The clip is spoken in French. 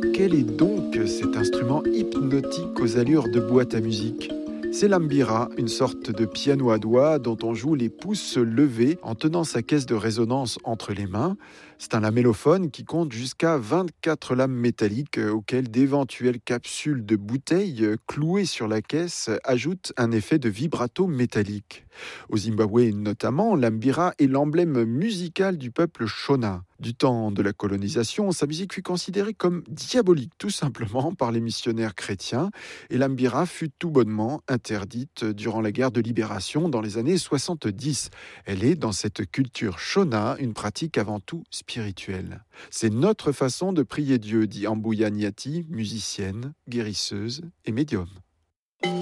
Quel est donc cet instrument hypnotique aux allures de boîte à musique? C'est l'ambira, une sorte de piano à doigts dont on joue les pouces levés en tenant sa caisse de résonance entre les mains. C'est un lamellophone qui compte jusqu'à 24 lames métalliques auxquelles d'éventuelles capsules de bouteilles clouées sur la caisse ajoutent un effet de vibrato métallique. Au Zimbabwe notamment, l'ambira est l'emblème musical du peuple Shona. Du temps de la colonisation, sa musique fut considérée comme diabolique tout simplement par les missionnaires chrétiens et l'ambira fut tout bonnement interdite durant la guerre de libération dans les années 70. Elle est, dans cette culture Shona, une pratique avant tout spirituelle. C'est notre façon de prier Dieu, dit Ambuya Nyati, musicienne, guérisseuse et médium.